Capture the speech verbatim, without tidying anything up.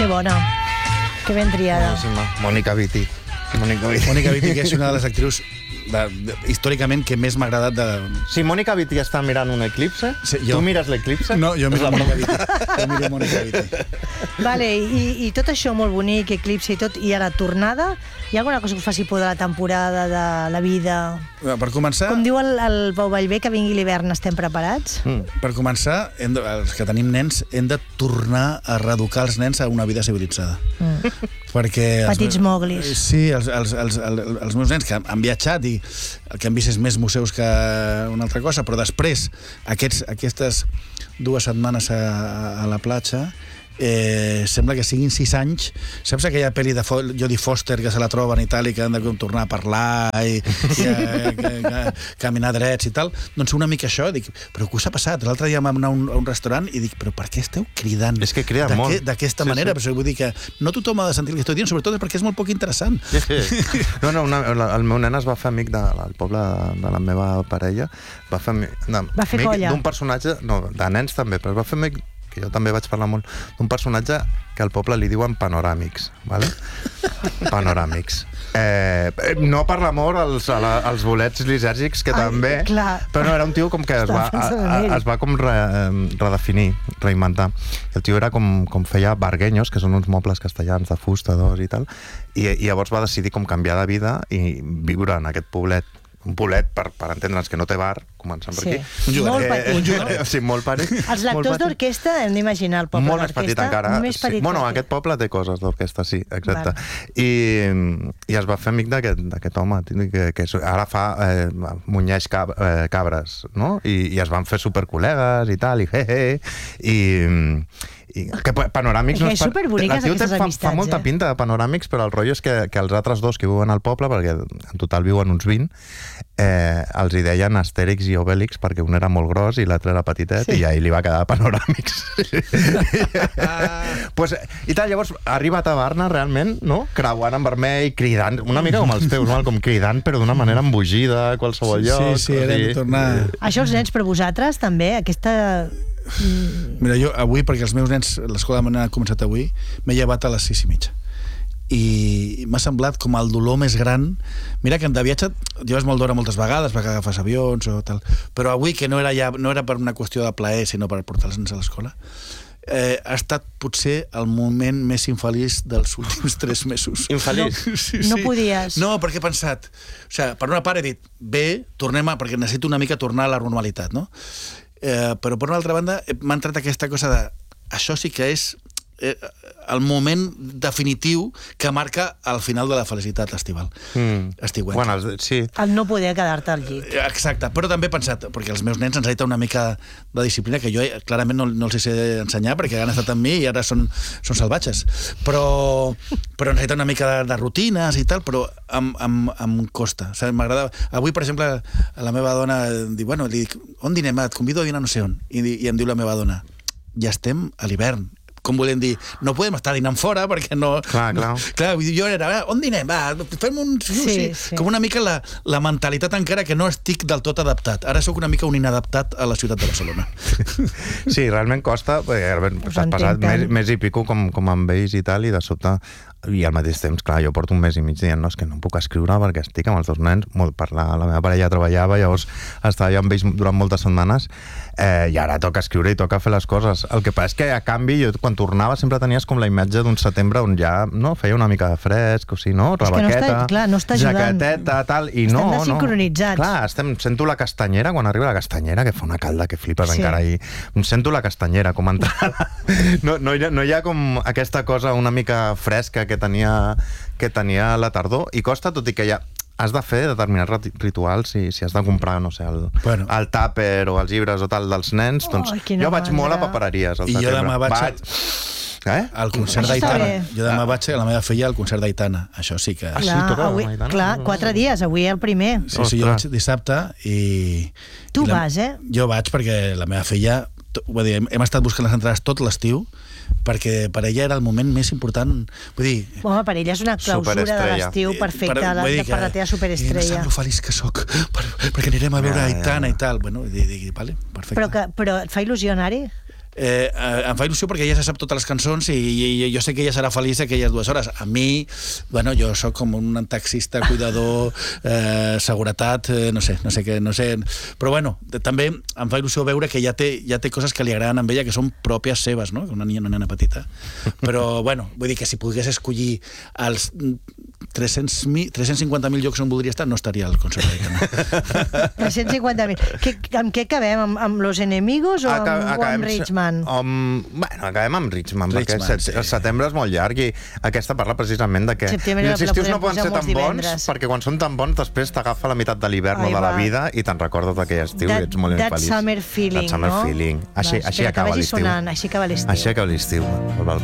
Que bona. Que ben triada. Mònica Vitti. Mònica Vitti. Mònica Vitti, que és una de les actrius de, de, històricament que més m'ha agradat de... Si Mònica Vitti està mirant un eclipse, sí, jo... tu mires l'eclipse? No, jo miro Mònica Vitti. Jo miro Mònica Vitti. Vale, i, i tot això molt bonic, eclipse i tot, i ara tornada, hi ha alguna cosa que us faci por de la temporada, de la vida? Per començar... Com diu el, el Pau Vallvé, que vingui l'hivern, estem preparats? Mm. Per començar, hem de, els que tenim nens, hem de tornar a reeducar els nens a una vida civilitzada. Mm. Perquè... Petits els, moglis. Sí, els, els, els, els, els meus nens que han viatjat i el que han vist és més museus que una altra cosa, però després, aquests, aquestes dues setmanes a, a la platja, eh, sembla que siguin sis anys. Saps aquella pel·li de Jodie Foster que se la troben i tal i que han de tornar a parlar i, i a, a, a, a caminar drets i tal? Doncs una mica això, dic, però què us ha passat? L'altre dia vam anar a un, a un restaurant i dic, però per què esteu cridant? És que crida molt. D'aquesta sí, manera, sí. Però vull dir que no tothom ha de sentir el que estic dient, sobretot perquè és molt poc interessant. Sí, sí. No, no, una, el meu nen es va fer amic de, del poble de, de la meva parella, va fer, no, va fer colla. D'un personatge, no, de nens també, però es va fer amic, que jo també vaig parlar molt, d'un personatge que al poble li diuen panoràmics, ¿vale? Panoràmics. Eh, no per l'amor als, als bolets lisèrgics, que Ai, també, clar. Però no, era un tio com que es va, a, a, es va com re, redefinir, reinventar. El tio era com, com feia barguenyos, que són uns mobles castellans de fusta, d'os i tal, i, i llavors va decidir com canviar de vida i viure en aquest poblet, un poblet, per, per entendre'ns, que no té bar, començant per sí. aquí. Un jugaret. Molt petit. Un jugaret. Sí, molt petit. Els lectors d'orquestra, hem d'imaginar el poble molt més petit encara. Més petit sí. Bueno, aquest poble té coses d'orquestra, sí, exacte. I, I es va fer amic d'aquest home, que, que ara fa eh, munyeix cab, eh, cabres, no? I, I es van fer supercol·legues i tal, i he, he, i... I que panoràmics no és superboniques aquestes fa, amistats, fa molta eh? pinta de panoràmics, però el rotllo és que, que els altres dos que viuen al poble, perquè en total viuen uns vint, eh, els hi deien Astèrix i Obèlix perquè un era molt gros i l'altre era petitet, sí. I ahir li va quedar panoràmics. pues, I tal, llavors arriba a taverna realment, no? Creuant en vermell, cridant, una mica com els teus, no? Com cridant però d'una manera embogida a qualsevol lloc. Sí, sí, era de tornar... Això els nens, per vosaltres també, aquesta... Mira, jo avui, perquè els meus nens, l'escola de ha començat avui, m'he llevat a les sis i mitja. I m'ha semblat com el dolor més gran. Mira que de viatge lleves molt d'hora moltes vegades perquè agafes avions o tal, però avui, que no era, ja, no era per una qüestió de plaer, sinó per portar els nens a l'escola, eh, ha estat potser el moment més infeliç dels últims tres mesos. Infeliç? No, sí, sí. No podies. No, perquè he pensat, o sigui, per una part he dit, bé, tornem a... perquè necessito una mica tornar a la normalitat, no? Eh, però per una altra banda m'ha entrat aquesta cosa de això sí que és eh, el moment definitiu que marca el final de la felicitat estival. Mm. Estiuenca. Bueno, sí. El no poder quedar-te al llit. Exacte, però també he pensat, perquè els meus nens ens necessiten una mica de disciplina que jo clarament no, no els sé ensenyar perquè han estat amb mi i ara són, són salvatges, però, però necessiten una mica de, de rutines i tal, però em, em, em costa. O sigui, m'agrada... Avui, per exemple, la meva dona diu, bueno, li dic, on dinem? Et convido a dinar no sé on. I, i em diu la meva dona, ja estem a l'hivern. Com volem dir, no podem estar dinant fora perquè no... Clar, clar. No, clar, jo era, on dinem? Va, fem un... Sí, sí, sí. Com una mica la, la mentalitat encara que no estic del tot adaptat. Ara sóc una mica un inadaptat a la ciutat de Barcelona. Sí, realment costa, perquè s'ha passat més, més i pico com, com amb ells i tal, i de sobte, i al mateix temps, clar, jo porto un mes i mig dient, no, és que no puc escriure perquè estic amb els dos nens, molt per la, la meva parella treballava, llavors estava jo amb ells durant moltes setmanes, eh, i ara toca escriure i toca fer les coses. El que passa és que, a canvi, jo quan tornava sempre tenies com la imatge d'un setembre on ja no, feia una mica de fresc, o sigui, no? Rebaqueta, no està, clar, no està ajudant. Jaqueteta, tal, i estem no, no. desincronitzats. Clar, estem, sento la castanyera, quan arriba la castanyera, que fa una calda que flipes sí. encara, i sento la castanyera com entrar. No, no, hi ha, no hi ha com aquesta cosa una mica fresca que tenia, que tenia la tardor, i costa, tot i que ja has de fer determinats rituals, si, si has de comprar, no sé, el, bueno. el tàper o els llibres o tal dels nens, doncs oh, jo vaig manera. molt a papereries al I setembre. jo demà vaig... vaig... Eh? Al concert d'Aitana. Jo demà ah. vaig a la meva filla al concert d'Aitana. Això sí que... Ah, sí, clar, avui, clar, quatre dies, avui el primer. Sí, sí, jo vaig dissabte i... Tu i la, vas, eh? Jo vaig perquè la meva filla... Vull dir, hem, hem estat buscant les entrades tot l'estiu perquè per ella era el moment més important. Vull dir... Home, per ella és una clausura de l'estiu perfecta, per, la, per la teva superestrella. No sap lo feliç que soc, per, perquè anirem a veure ja, Aitana ja. i tal. Bueno, dic, dic, vale, perfecte. Però, que, però et fa il·lusió anar-hi? eh, em fa il·lusió perquè ella se sap totes les cançons i, i jo sé que ella serà feliç aquelles dues hores. A mi, bueno, jo sóc com un taxista, cuidador, eh, seguretat, eh, no sé, no sé què, no sé... Però bueno, també em fa il·lusió veure que ja té, ja té coses que li agraden amb ella que són pròpies seves, no? Una nina, una nena petita. Però, bueno, vull dir que si pogués escollir els tres-cents cinquanta mil llocs on voldria estar, no estaria al Conservatori. No? tres-cents cinquanta mil. Amb què acabem? Amb, amb Los Enemigos o amb, Acab o amb Richman? Amb, bueno, acabem amb Richman, Richman perquè set, sí. el setembre és molt llarg i aquesta parla precisament de que els estius no poden ser tan bons perquè quan són tan bons després t'agafa la meitat de l'hivern o de la vida i te'n recordes d'aquell estiu i ets molt infeliç. That summer feeling, That summer no? feeling. Així, Vas, així acaba l'estiu. Així acaba l'estiu. Així acaba l'estiu.